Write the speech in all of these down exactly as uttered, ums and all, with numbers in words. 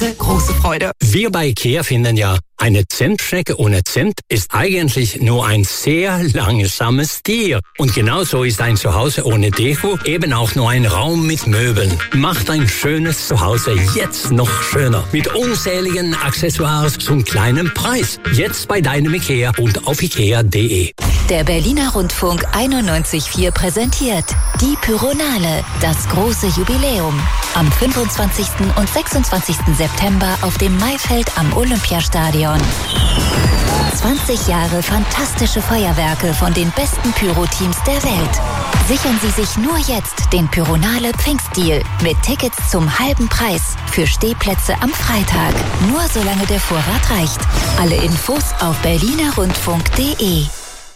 Preise, große Freude. Wir bei IKEA finden ja, eine Zentstrecke ohne Zimt ist eigentlich nur ein sehr langsames Tier. Und genauso ist ein Zuhause ohne Deko eben auch nur ein Raum mit Möbeln. Macht ein schönes Zuhause jetzt noch schöner. Mit unzähligen Accessoires zum kleinen Preis. Jetzt bei deinem IKEA und auf ikea punkt de. Der Berliner Rundfunk einundneunzig Komma vier präsentiert die Pyronale, das große Jubiläum. Am fünfundzwanzigsten und sechsundzwanzigsten September auf dem Maifeld am Olympiastadion. zwanzig Jahre fantastische Feuerwerke von den besten Pyro-Teams der Welt. Sichern Sie sich nur jetzt den Pyronale Pfingstdeal mit Tickets zum halben Preis für Stehplätze am Freitag. Nur solange der Vorrat reicht. Alle Infos auf berliner rundfunk punkt de.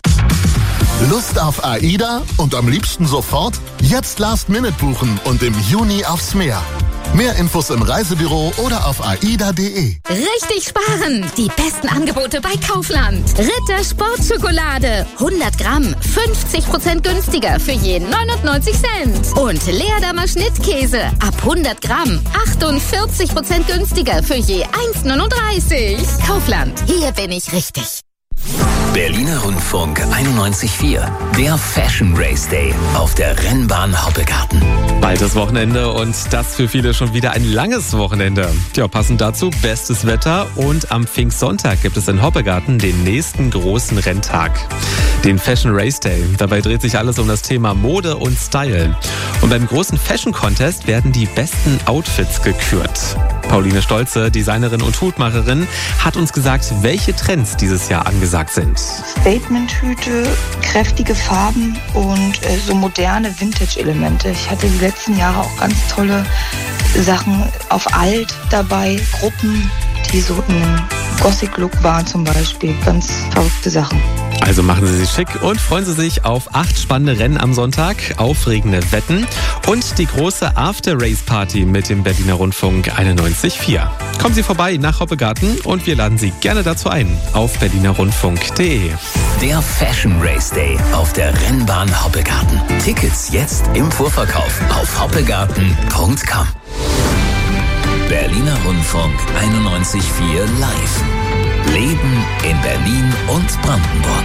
Lust auf AIDA und am liebsten sofort? Jetzt Last Minute buchen und im Juni aufs Meer. Mehr Infos im Reisebüro oder auf aida punkt de. Richtig sparen! Die besten Angebote bei Kaufland. Ritter Sportschokolade. hundert Gramm. fünfzig Prozent günstiger für je neunundneunzig Cent. Und Leerdammer Schnittkäse. Ab hundert Gramm. achtundvierzig Prozent günstiger für je eins neununddreißig. Kaufland. Hier bin ich richtig. Berliner Rundfunk einundneunzig Komma vier. Der Fashion Race Day auf der Rennbahn Hoppegarten. Bald das Wochenende und das für viele schon wieder ein langes Wochenende. Ja, passend dazu bestes Wetter und am Pfingstsonntag gibt es in Hoppegarten den nächsten großen Renntag, den Fashion Race Day. Dabei dreht sich alles um das Thema Mode und Style. Und beim großen Fashion Contest werden die besten Outfits gekürt. Pauline Stolze, Designerin und Hutmacherin, hat uns gesagt, welche Trends dieses Jahr angesagt sind. Statement-Hüte, kräftige Farben und äh, so moderne Vintage-Elemente. Ich hatte die letzten Jahre auch ganz tolle Sachen auf alt dabei, Gruppen, die so im Gothic-Look waren zum Beispiel. Ganz verrückte Sachen. Also machen Sie sich schick und freuen Sie sich auf acht spannende Rennen am Sonntag, aufregende Wetten und die große After-Race-Party mit dem Berliner Rundfunk einundneunzig Komma vier. Kommen Sie vorbei nach Hoppegarten und wir laden Sie gerne dazu ein auf berliner rundfunk punkt de. Der Fashion Race Day auf der Rennbahn Hoppegarten. Tickets jetzt im Vorverkauf auf hoppegarten punkt com. Berliner Rundfunk einundneunzig Komma vier live. Leben in Berlin und Brandenburg.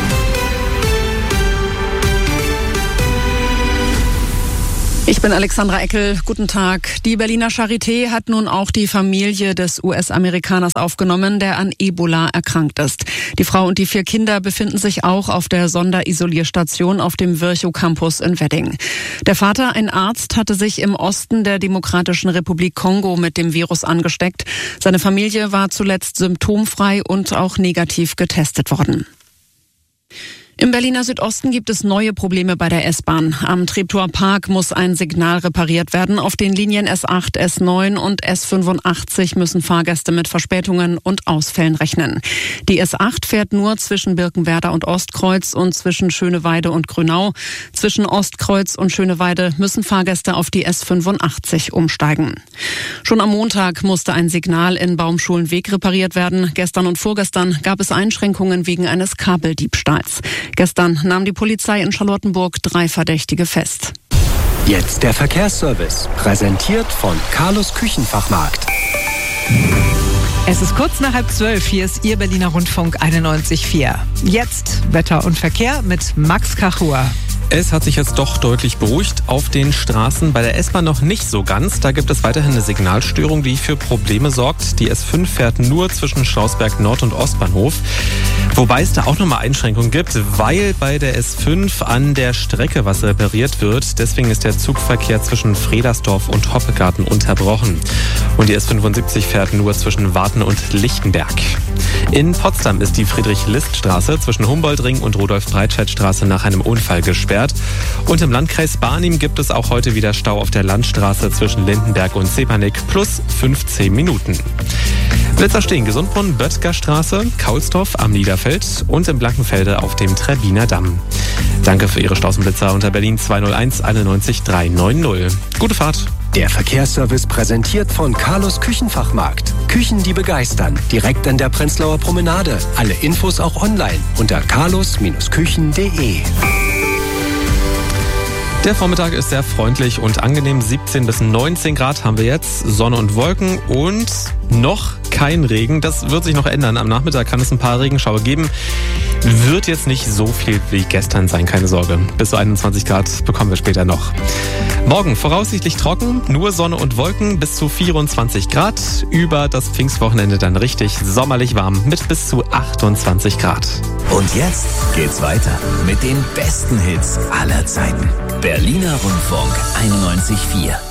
Ich bin Alexandra Eckel. Guten Tag. Die Berliner Charité hat nun auch die Familie des U S-Amerikaners aufgenommen, der an Ebola erkrankt ist. Die Frau und die vier Kinder befinden sich auch auf der Sonderisolierstation auf dem Virchow-Campus in Wedding. Der Vater, ein Arzt, hatte sich im Osten der Demokratischen Republik Kongo mit dem Virus angesteckt. Seine Familie war zuletzt symptomfrei und auch negativ getestet worden. Im Berliner Südosten gibt es neue Probleme bei der S-Bahn. Am Treptower Park muss ein Signal repariert werden. Auf den Linien S acht, S neun und S fünfundachtzig müssen Fahrgäste mit Verspätungen und Ausfällen rechnen. Die S acht fährt nur zwischen Birkenwerder und Ostkreuz und zwischen Schöneweide und Grünau. Zwischen Ostkreuz und Schöneweide müssen Fahrgäste auf die S fünfundachtzig umsteigen. Schon am Montag musste ein Signal in Baumschulenweg repariert werden. Gestern und vorgestern gab es Einschränkungen wegen eines Kabeldiebstahls. Gestern nahm die Polizei in Charlottenburg drei Verdächtige fest. Jetzt der Verkehrsservice, präsentiert von Carlos Küchenfachmarkt. Es ist kurz nach halb zwölf, hier ist Ihr Berliner Rundfunk einundneunzig Komma vier. Jetzt Wetter und Verkehr mit Max Kachur. Es hat sich jetzt doch deutlich beruhigt auf den Straßen. Bei der S-Bahn noch nicht so ganz. Da gibt es weiterhin eine Signalstörung, die für Probleme sorgt. Die S fünf fährt nur zwischen Schlossberg Nord und Ostbahnhof. Wobei es da auch nochmal Einschränkungen gibt, weil bei der S fünf an der Strecke was repariert wird. Deswegen ist der Zugverkehr zwischen Fredersdorf und Hoppegarten unterbrochen. Und die S fünfundsiebzig fährt nur zwischen Warten und Lichtenberg. In Potsdam ist die Friedrich-List-Straße zwischen Humboldtring und Rudolf-Breitscheid-Straße nach einem Unfall gesperrt. Und im Landkreis Barnim gibt es auch heute wieder Stau auf der Landstraße zwischen Lindenberg und Zepanik plus fünfzehn Minuten. Blitzer stehen Gesundbrunnen, Böttger Straße, Kaulsdorf am Niederfeld und im Blankenfelde auf dem Trebbiner Damm. Danke für Ihre Stausenblitzer unter Berlin zwei null eins einundneunzig drei neun null. Gute Fahrt. Der Verkehrsservice präsentiert von Carlos Küchenfachmarkt. Küchen, die begeistern. Direkt an der Prenzlauer Promenade. Alle Infos auch online unter carlos Bindestrich küchen punkt de. Der Vormittag ist sehr freundlich und angenehm. siebzehn bis neunzehn Grad haben wir jetzt. Sonne und Wolken und noch kein Regen. Das wird sich noch ändern. Am Nachmittag kann es ein paar Regenschauer geben. Wird jetzt nicht so viel wie gestern sein, keine Sorge. Bis zu einundzwanzig Grad bekommen wir später noch. Morgen voraussichtlich trocken, nur Sonne und Wolken bis zu vierundzwanzig Grad. Über das Pfingstwochenende dann richtig sommerlich warm mit bis zu achtundzwanzig Grad. Und jetzt geht's weiter mit den besten Hits aller Zeiten. Berliner Rundfunk einundneunzig Komma vier.